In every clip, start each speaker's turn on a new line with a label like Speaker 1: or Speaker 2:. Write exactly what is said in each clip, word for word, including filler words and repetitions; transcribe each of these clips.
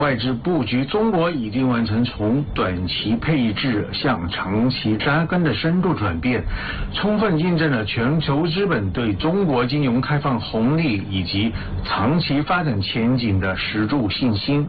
Speaker 1: 外资布局中国已经完成从短期配置向长期扎根的深度转变，充分印证了全球资本对中国金融开放红利以及长期发展前景的十足信心。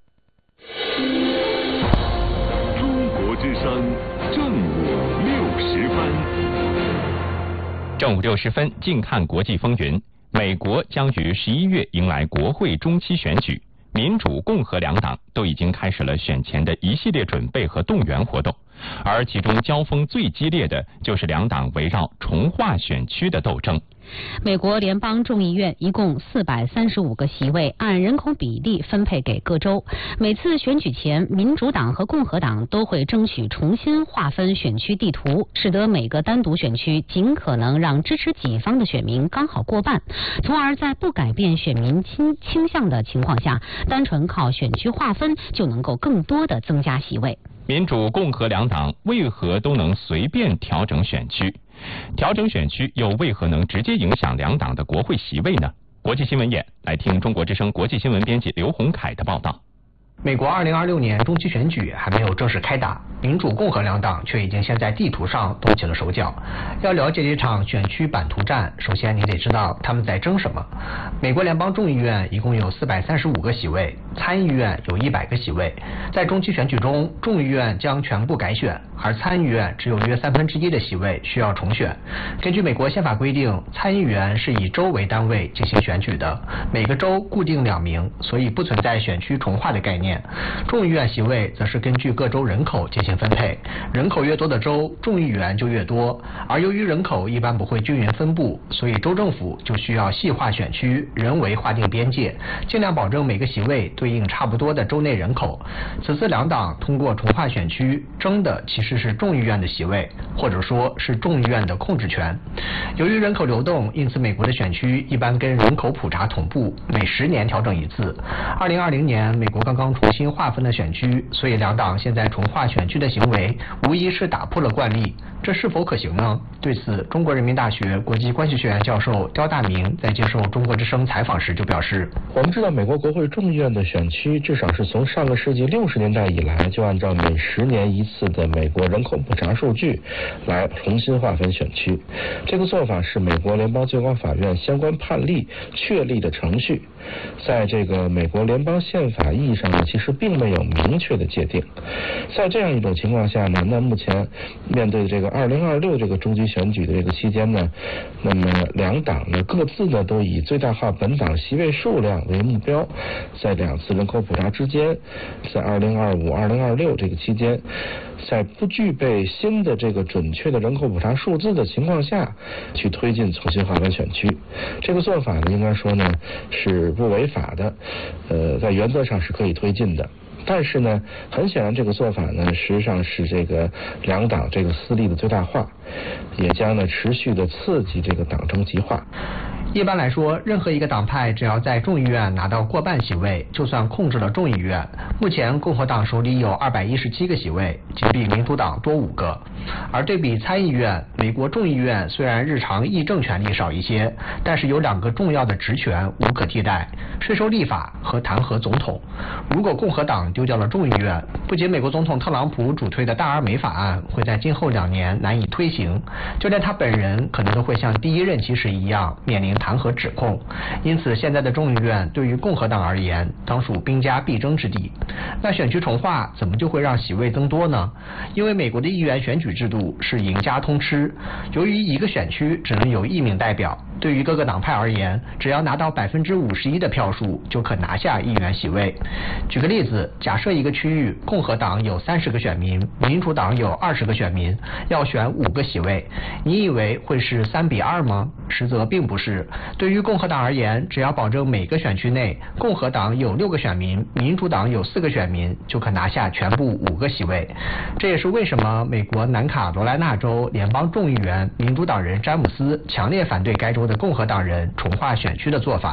Speaker 2: 中国之声正午六十分，
Speaker 3: 正午六十分，近看国际风云。美国将于十一月迎来国会中期选举。民主、共和两党都已经开始了选前的一系列准备和动员活动，而其中交锋最激烈的就是两党围绕重划选区的斗争。
Speaker 4: 美国联邦众议院一共四百三十五个席位，按人口比例分配给各州。每次选举前，民主党和共和党都会争取重新划分选区地图，使得每个单独选区尽可能让支持己方的选民刚好过半，从而在不改变选民倾倾向的情况下，单纯靠选区划分就能够更多的增加席位。
Speaker 3: 民主、共和两党为何都能随便调整选区？调整选区又为何能直接影响两党的国会席位呢？国际新闻眼来听中国之声国际新闻编辑刘洪凯的报道。
Speaker 5: 美国二零二六年中期选举还没有正式开打，民主、共和两党却已经先在地图上动起了手脚。要了解这场选区版图战，首先你得知道他们在争什么。美国联邦众议院一共有四百三十五个席位，参议院有一百个席位。在中期选举中，众议院将全部改选，而参议院只有约三分之一的席位需要重选。根据美国宪法规定，参议员是以州为单位进行选举的，每个州固定两名，所以不存在选区重划的概念。众议院席位则是根据各州人口进行分配，人口越多的州，众议员就越多。而由于人口一般不会均匀分布，所以州政府就需要细化选区，人为划定边界，尽量保证每个席位对应差不多的州内人口。此次两党通过重划选区，争的其实是众议院的席位，或者说是众议院的控制权。由于人口流动，因此美国的选区一般跟人口普查同步，每十年调整一次。二零二零年，美国刚刚重新划分了选区，所以两党现在重划选区的行为无疑是打破了惯例。这是否可行呢？对此，中国人民大学国际关系学院教授刁大明在接受中国之声采访时就表示，
Speaker 6: 我们知道美国国会众议院的选区至少是从上个世纪六十年代以来就按照每十年一次的美国人口普查数据来重新划分选区。这个做法是美国联邦最高法院相关判例确立的程序，在这个美国联邦宪法意义上呢，其实并没有明确的界定。在这样一种情况下呢，那目前面对这个二零二六这个中期选举的这个期间呢，那么两党呢各自呢都以最大化本党席位数量为目标，在两次人口普查之间，在二零二五、二零二六这个期间，在不具备新的这个准确的人口普查数字的情况下，去推进重新划分选区。这个做法呢，应该说呢是不违法的，呃，在原则上是可以推进的。但是呢，很显然这个做法呢，实际上是这个两党这个私利的最大化，也将呢持续的刺激这个党争极化。
Speaker 5: 一般来说，任何一个党派只要在众议院拿到过半席位，就算控制了众议院。目前共和党手里有二百一十七个席位，仅比民主党多五个。而对比参议院，美国众议院虽然日常议政权力少一些，但是有两个重要的职权无可替代：税收立法和弹劾总统。如果共和党丢掉了众议院，不仅美国总统特朗普主推的大而美法案会在今后两年难以推行，就连他本人可能都会像第一任期时一样面临弹劾指控。因此现在的众议院对于共和党而言当属兵家必争之地。那选区重划怎么就会让席位增多呢？因为美国的议员选举制度是赢家通吃，由于一个选区只能有一名代表，对于各个党派而言，只要拿到百分之五十一的票数就可拿下议员席位。举个例子，假设一个区域共和党有三十个选民，民主党有二十个选民，要选五个席位，你以为会是三比二吗？实则并不是。对于共和党而言，只要保证每个选区内共和党有六个选民，民主党有四个选民，就可拿下全部五个席位。这也是为什么美国南卡罗来纳州联邦众议员民主党人詹姆斯强烈反对该州的共和党人重划选区的做法。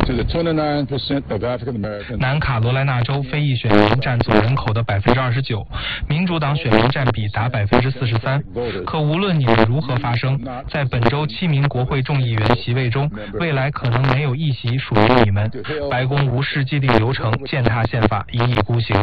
Speaker 7: 南卡罗来纳州非裔选民占总人口的百分之二十九，民主党选民占比达百分之四十三。可无论你们如何发声，在本周七名国会众议员席位中，未来可能没有一席属于你们。白宫无视既定流程，践踏宪法，一意孤行。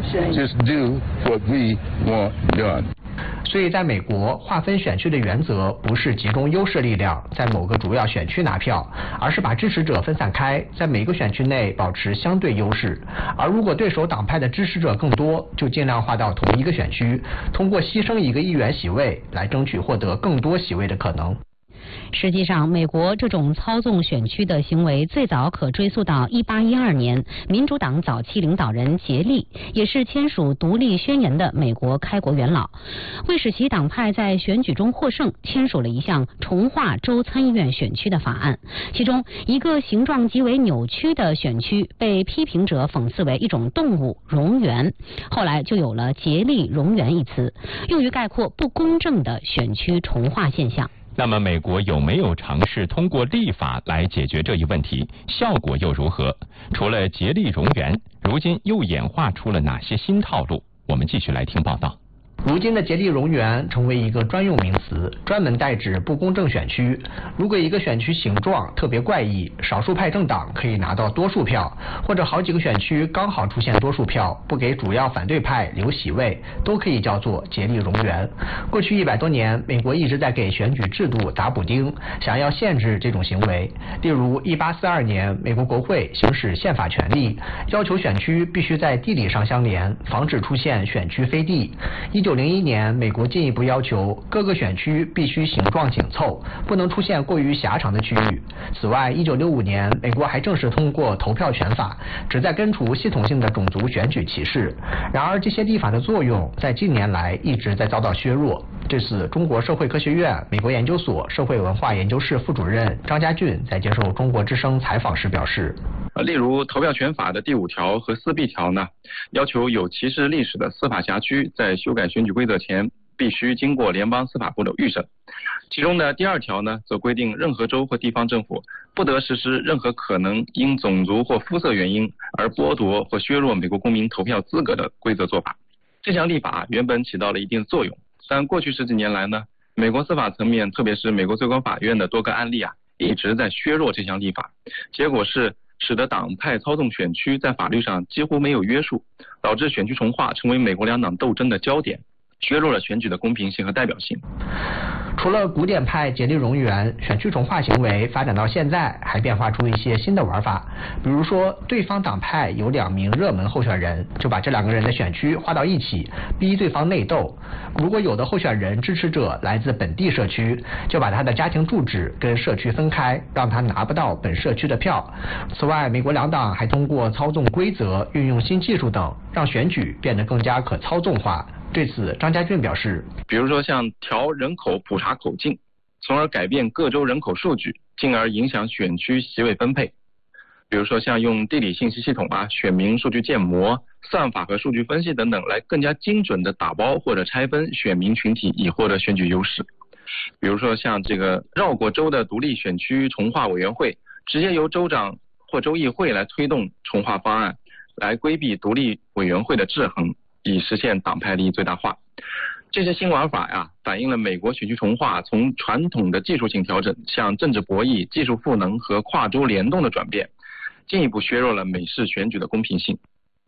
Speaker 5: 所以，在美国划分选区的原则不是集中优势力量在某个主要选区拿票，而是把支持者分散开，在每个选区内保持相对优势。而如果对手党派的支持者更多，就尽量划到同一个选区，通过牺牲一个议员席位来争取获得更多席位的可能。
Speaker 4: 实际上，美国这种操纵选区的行为最早可追溯到一八一二年，民主党早期领导人杰利，也是签署独立宣言的美国开国元老，为使其党派在选举中获胜，签署了一项重划州参议院选区的法案。其中一个形状极为扭曲的选区被批评者讽刺为一种动物——蝾螈，后来就有了杰利蝾螈一词，用于概括不公正的选区重划现象。
Speaker 3: 那么美国有没有尝试通过立法来解决这一问题？效果又如何？除了竭力蝾螈，如今又演化出了哪些新套路？我们继续来听报道。
Speaker 5: 如今的竭力蝾螈成为一个专用名词，专门代指不公正选区。如果一个选区形状特别怪异，少数派政党可以拿到多数票，或者好几个选区刚好出现多数票，不给主要反对派留席位，都可以叫做竭力蝾螈。过去一百多年，美国一直在给选举制度打补丁，想要限制这种行为。例如，一八四二年，美国国会行使宪法权利，要求选区必须在地理上相连，防止出现选区飞地。一九零一年，美国进一步要求各个选区必须形状紧凑，不能出现过于狭长的区域。此外，一九六五年，美国还正式通过投票权法，旨在根除系统性的种族选举歧视。然而，这些立法的作用在近年来一直在遭到削弱。这次，中国社会科学院美国研究所社会文化研究室副主任张家俊在接受中国之声采访时表示，
Speaker 8: 呃，例如投票权法的第五条和四 B 条呢，要求有歧视历史的司法辖区在修改选举规则前必须经过联邦司法部的预审。其中的第二条呢，则规定任何州或地方政府不得实施任何可能因种族或肤色原因而剥夺或削弱美国公民投票资格的规则做法。这项立法原本起到了一定作用，但过去十几年来呢，美国司法层面，特别是美国最高法院的多个案例啊，一直在削弱这项立法，结果是使得党派操纵选区在法律上几乎没有约束，导致选区重划成为美国两党斗争的焦点，削弱了选举的公平性和代表性。
Speaker 5: 除了古典派竭力蝾螈，选区重划行为发展到现在，还变化出一些新的玩法。比如说，对方党派有两名热门候选人，就把这两个人的选区划到一起，逼对方内斗。如果有的候选人支持者来自本地社区，就把他的家庭住址跟社区分开，让他拿不到本社区的票。此外，美国两党还通过操纵规则、运用新技术等，让选举变得更加可操纵化。对此，张家俊表示，
Speaker 8: 比如说像调人口普查口径，从而改变各州人口数据，进而影响选区席位分配。比如说像用地理信息系统啊、选民数据建模、算法和数据分析等等，来更加精准的打包或者拆分选民群体，以获得选举优势。比如说像这个绕过州的独立选区重划委员会，直接由州长或州议会来推动重划方案，来规避独立委员会的制衡，以实现党派利益最大化。这些新玩法呀，反映了美国选区重划从传统的技术性调整向政治博弈、技术赋能和跨州联动的转变，进一步削弱了美式选举的公平性。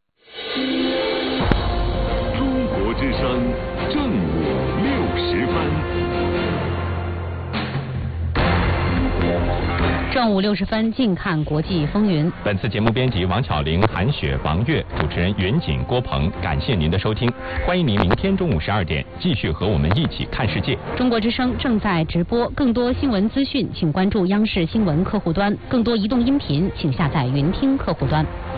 Speaker 2: 中国之声正午六时分。
Speaker 4: 正午六十分，静看国际风云。
Speaker 3: 本次节目编辑王巧玲、韩雪、王悦，主持人袁锦、郭鹏。感谢您的收听，欢迎您明天中午十二点继续和我们一起看世界。
Speaker 4: 中国之声正在直播，更多新闻资讯，请关注央视新闻客户端；更多移动音频，请下载云听客户端。